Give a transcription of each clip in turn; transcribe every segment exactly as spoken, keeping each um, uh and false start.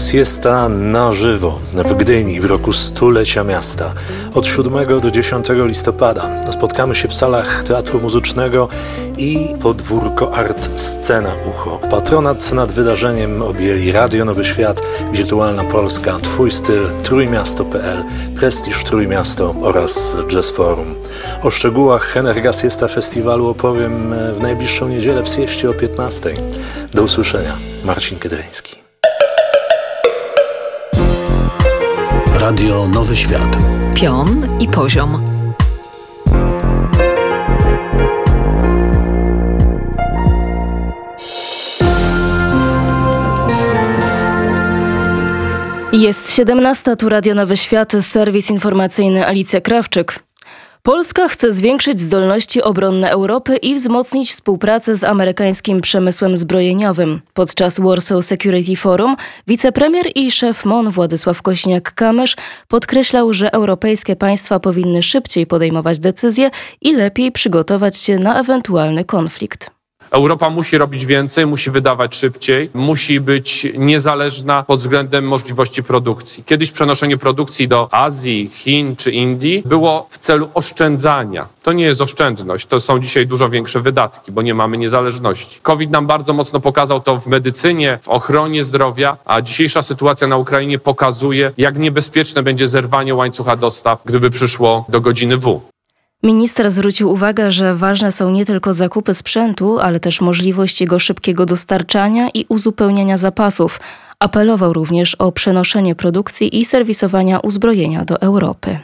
Siesta na żywo w Gdyni w roku stulecia miasta. Od siódmego do dziesiątego listopada spotkamy się w salach Teatru Muzycznego i Podwórko Art Scena Ucho. Patronat nad wydarzeniem objęli Radio Nowy Świat, Wirtualna Polska, Twój Styl, Trójmiasto kropka pe el, Prestiż Trójmiasto oraz Jazz Forum. O szczegółach Energa Siesta Festiwalu opowiem w najbliższą niedzielę w Sieście o piętnastej. Do usłyszenia. Marcin Kedryński. Radio Nowy Świat. Pion i poziom. Jest siedemnasta, tu Radio Nowy Świat, serwis informacyjny Alicja Krawczyk. Polska chce zwiększyć zdolności obronne Europy i wzmocnić współpracę z amerykańskim przemysłem zbrojeniowym. Podczas Warsaw Security Forum wicepremier i szef M O N Władysław Kośniak-Kamysz podkreślał, że europejskie państwa powinny szybciej podejmować decyzje i lepiej przygotować się na ewentualny konflikt. Europa musi robić więcej, musi wydawać szybciej, musi być niezależna pod względem możliwości produkcji. Kiedyś przenoszenie produkcji do Azji, Chin czy Indii było w celu oszczędzania. To nie jest oszczędność, to są dzisiaj dużo większe wydatki, bo nie mamy niezależności. COVID nam bardzo mocno pokazał to w medycynie, w ochronie zdrowia, a dzisiejsza sytuacja na Ukrainie pokazuje, jak niebezpieczne będzie zerwanie łańcucha dostaw, gdyby przyszło do godziny W. Minister zwrócił uwagę, że ważne są nie tylko zakupy sprzętu, ale też możliwość jego szybkiego dostarczania i uzupełniania zapasów. Apelował również o przenoszenie produkcji i serwisowania uzbrojenia do Europy.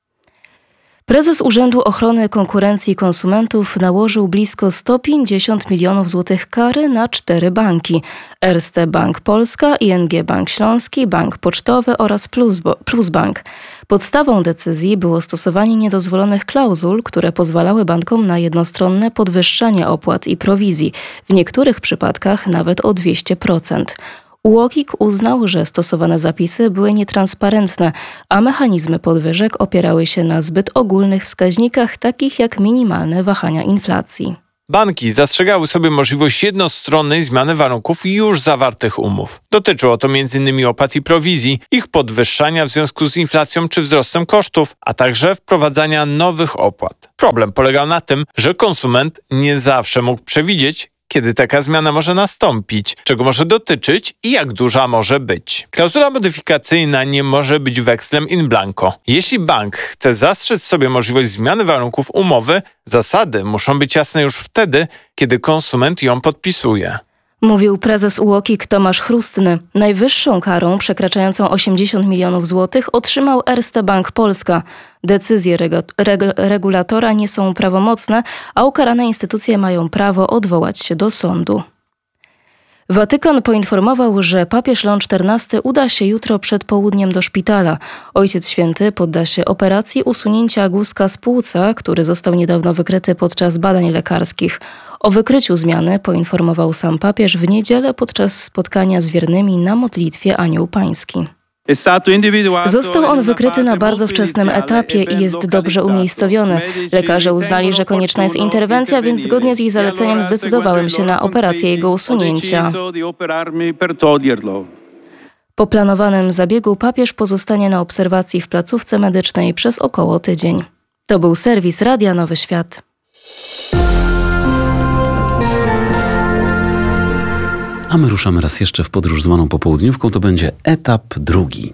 Prezes Urzędu Ochrony Konkurencji i Konsumentów nałożył blisko sto pięćdziesiąt milionów złotych kary na cztery banki: Erste Bank Polska, I N G Bank Śląski, Bank Pocztowy oraz Plus Bank. Podstawą decyzji było stosowanie niedozwolonych klauzul, które pozwalały bankom na jednostronne podwyższanie opłat i prowizji, w niektórych przypadkach nawet o dwieście procent. U O K I K uznał, że stosowane zapisy były nietransparentne, a mechanizmy podwyżek opierały się na zbyt ogólnych wskaźnikach, takich jak minimalne wahania inflacji. Banki zastrzegały sobie możliwość jednostronnej zmiany warunków już zawartych umów. Dotyczyło to między innymi opłat i prowizji, ich podwyższania w związku z inflacją czy wzrostem kosztów, a także wprowadzania nowych opłat. Problem polegał na tym, że konsument nie zawsze mógł przewidzieć, kiedy taka zmiana może nastąpić, czego może dotyczyć i jak duża może być. Klauzula modyfikacyjna nie może być wekslem in blanco. Jeśli bank chce zastrzec sobie możliwość zmiany warunków umowy, zasady muszą być jasne już wtedy, kiedy konsument ją podpisuje. Mówił prezes U O K I K Tomasz Chrustny. Najwyższą karą, przekraczającą osiemdziesiąt milionów złotych, otrzymał Erste Bank Polska. Decyzje regu- reg- regulatora nie są prawomocne, a ukarane instytucje mają prawo odwołać się do sądu. Watykan poinformował, że papież Leon czternasty uda się jutro przed południem do szpitala. Ojciec Święty podda się operacji usunięcia guzka z płuca, który został niedawno wykryty podczas badań lekarskich. O wykryciu zmiany poinformował sam papież w niedzielę podczas spotkania z wiernymi na modlitwie Anioł Pański. Został on wykryty na bardzo wczesnym etapie i jest dobrze umiejscowiony. Lekarze uznali, że konieczna jest interwencja, więc zgodnie z ich zaleceniem zdecydowałem się na operację jego usunięcia. Po planowanym zabiegu papież pozostanie na obserwacji w placówce medycznej przez około tydzień. To był serwis Radia Nowy Świat. A my ruszamy raz jeszcze w podróż zwaną popołudniówką. To będzie etap drugi.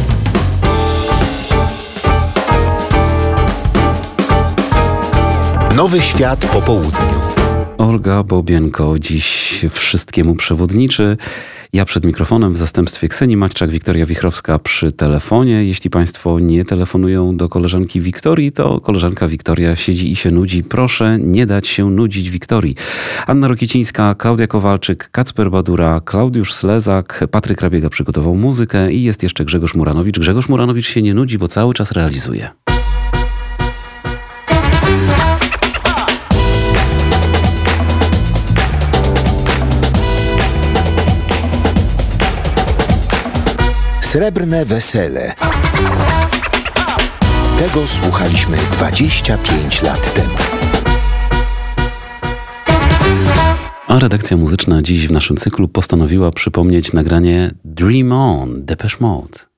Nowy Świat po południu. Olga Bobienko dziś wszystkiemu przewodniczy. Ja przed mikrofonem w zastępstwie Ksenii Maćczak, Wiktoria Wichrowska przy telefonie. Jeśli Państwo nie telefonują do koleżanki Wiktorii, to koleżanka Wiktoria siedzi i się nudzi. Proszę nie dać się nudzić Wiktorii. Anna Rokicińska, Klaudia Kowalczyk, Kacper Badura, Klaudiusz Slezak, Patryk Rabiega przygotował muzykę i jest jeszcze Grzegorz Muranowicz. Grzegorz Muranowicz się nie nudzi, bo cały czas realizuje. Srebrne wesele. Tego słuchaliśmy dwadzieścia pięć lat temu. A redakcja muzyczna dziś w naszym cyklu postanowiła przypomnieć nagranie Dream On, Depeche Mode.